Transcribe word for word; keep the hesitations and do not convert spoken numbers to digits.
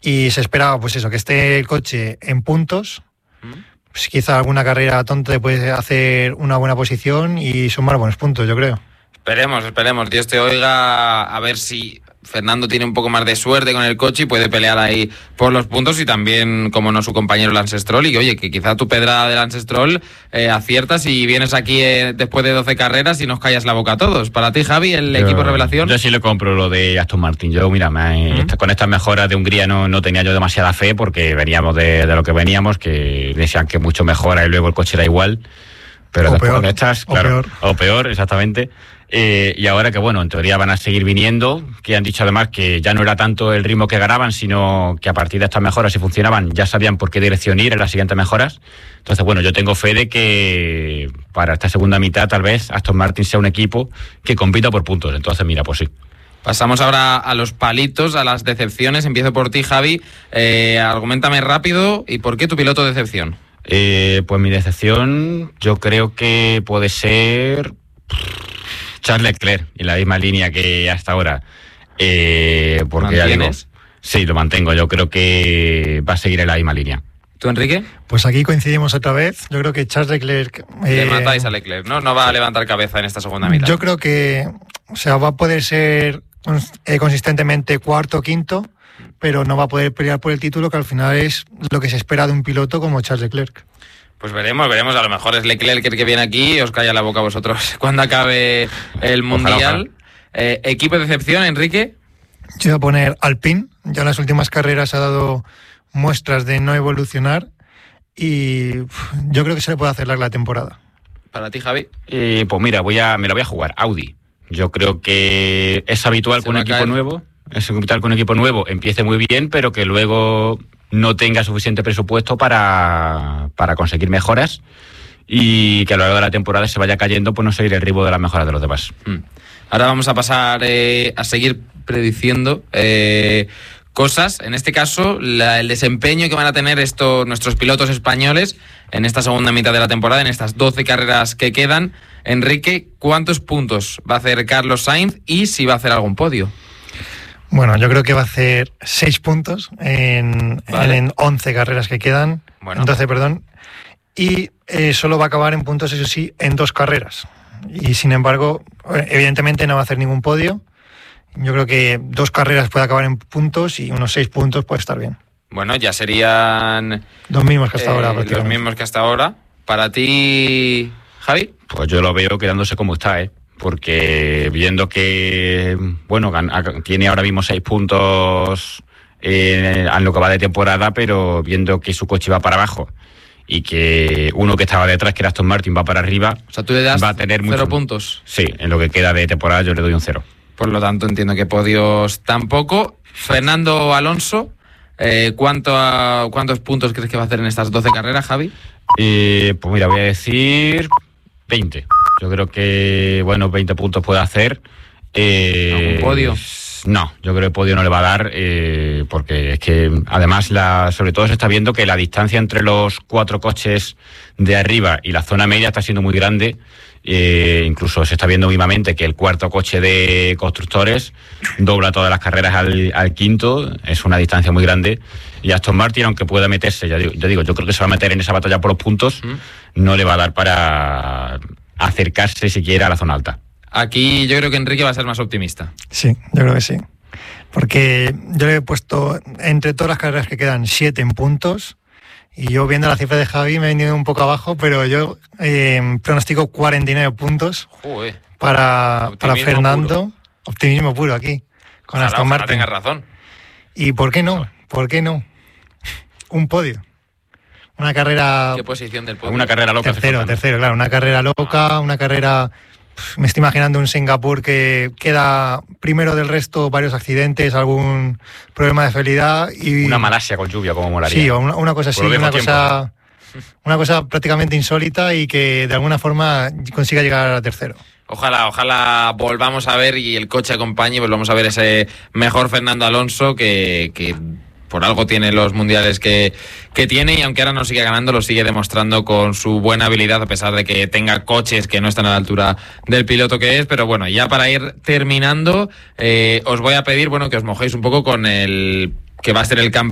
y se esperaba pues eso, que esté el coche en puntos. Pues quizá alguna carrera tonta te puede hacer una buena posición y sumar buenos puntos, yo creo. Esperemos, esperemos, Dios te oiga, a ver si Fernando tiene un poco más de suerte con el coche y puede pelear ahí por los puntos, y también, como no, su compañero Lance Stroll. Y oye, que quizá tu pedrada de Lance Stroll eh, aciertas y vienes aquí eh, después de doce carreras y nos callas la boca a todos. Para ti, Javi, el yo, equipo revelación. Yo sí le compro lo de Aston Martin. Yo, mira, me, ¿Mm? con estas mejoras de Hungría no, no tenía yo demasiada fe, porque veníamos de, de lo que veníamos, que decían que mucho mejora y luego el coche era igual. Pero o después peor, con estas, o claro, peor. o peor, exactamente. Eh, y ahora que, bueno, en teoría van a seguir viniendo, que han dicho además que ya no era tanto el ritmo que ganaban, sino que a partir de estas mejoras, si funcionaban, ya sabían por qué dirección ir en las siguientes mejoras. Entonces, bueno, yo tengo fe de que para esta segunda mitad tal vez Aston Martin sea un equipo que compita por puntos. Entonces, mira, pues sí. Pasamos ahora a los palitos, a las decepciones. Empiezo por ti, Javi. Eh, argumentame rápido, ¿y por qué tu piloto de decepción? Eh, pues mi decepción yo creo que puede ser Charles Leclerc, en la misma línea que hasta ahora. Eh, porque ya digo, sí, lo mantengo. Yo creo que va a seguir en la misma línea. ¿Tú, Enrique? Pues aquí coincidimos otra vez. Yo creo que Charles Leclerc... Le eh, matáis a Leclerc, ¿no? No va a levantar cabeza en esta segunda mitad. Yo creo que, o sea, va a poder ser eh, consistentemente cuarto o quinto, pero no va a poder pelear por el título, que al final es lo que se espera de un piloto como Charles Leclerc. Pues veremos, veremos. A lo mejor es Leclerc el que viene aquí y os calla la boca a vosotros cuando acabe el Mundial. Ojalá, ojalá. Eh, ¿Equipo de decepción, Enrique? Yo voy a poner Alpine. Ya en las últimas carreras ha dado muestras de no evolucionar y uf, yo creo que se le puede hacer larga la temporada. ¿Para ti, Javi? Eh, pues mira, voy a, me la voy a jugar. Audi. Yo creo que es habitual con un equipo nuevo. Es habitual con un equipo nuevo empiece muy bien, pero que luego no tenga suficiente presupuesto para, para conseguir mejoras y que a lo largo de la temporada se vaya cayendo por no seguir el ritmo de las mejoras de los demás. Mm. Ahora vamos a pasar eh, a seguir prediciendo eh, cosas. En este caso, la, el desempeño que van a tener estos nuestros pilotos españoles en esta segunda mitad de la temporada, en estas doce carreras que quedan. Enrique, ¿cuántos puntos va a hacer Carlos Sainz y si va a hacer algún podio? Bueno, yo creo que va a hacer seis puntos en, vale. en once carreras que quedan, bueno. en doce, perdón, y eh, solo va a acabar en puntos, eso sí, en dos carreras. Y sin embargo, evidentemente no va a hacer ningún podio. Yo creo que dos carreras puede acabar en puntos y unos seis puntos puede estar bien. Bueno, ya serían... Los mismos que hasta eh, ahora. Los mismos que hasta ahora. ¿Para ti, Javi? Pues yo lo veo quedándose como está, ¿eh? Porque viendo que, bueno, tiene ahora mismo seis puntos eh, en lo que va de temporada, pero viendo que su coche va para abajo y que uno que estaba detrás, que era Aston Martin, va para arriba, o sea, tú le das va a tener cero mucho, puntos. Sí, en lo que queda de temporada yo le doy un cero. Por lo tanto, entiendo que podios tampoco. Fernando Alonso, eh, ¿cuánto a, ¿cuántos puntos crees que va a hacer en estas doce carreras, Javi? Eh, pues mira, voy a decir veinte. Yo creo que, bueno, veinte puntos puede hacer. Eh, ¿Algún podio? No, yo creo que podio no le va a dar, eh, porque es que además, la, sobre todo se está viendo que la distancia entre los cuatro coches de arriba y la zona media está siendo muy grande. Eh, incluso se está viendo vivamente que el cuarto coche de constructores dobla todas las carreras al, al quinto. Es una distancia muy grande. Y Aston Martin, aunque pueda meterse, ya digo, yo digo, yo creo que se va a meter en esa batalla por los puntos, ¿Mm? no le va a dar para acercarse siquiera a la zona alta. Aquí yo creo que Enrique va a ser más optimista. Sí, yo creo que sí. Porque yo le he puesto entre todas las carreras que quedan siete en puntos. Y yo viendo la cifra de Javi me he venido un poco abajo, pero yo eh, pronostico cuarenta y nueve puntos Joder. para, para Fernando. Puro. Optimismo puro aquí, con ojalá, Aston Martin. Tengas razón. ¿Y por qué no? ¿Por qué no? Un podio. Una carrera... ¿Qué posición del podio? Una carrera loca. Tercero, tercero, claro. Una carrera loca, una carrera... Me estoy imaginando un Singapur que queda primero del resto, varios accidentes, algún problema de fiabilidad y... Una Malasia con lluvia, como molaría. Sí, una, una cosa así, una cosa, una cosa prácticamente insólita y que de alguna forma consiga llegar a tercero. Ojalá, ojalá volvamos a ver y el coche acompañe y volvamos a ver ese mejor Fernando Alonso que... que... por algo tiene los mundiales que, que tiene y aunque ahora no sigue ganando, lo sigue demostrando con su buena habilidad a pesar de que tenga coches que no están a la altura del piloto que es. Pero bueno, ya para ir terminando, eh, os voy a pedir bueno que os mojéis un poco con el que va a ser el campeón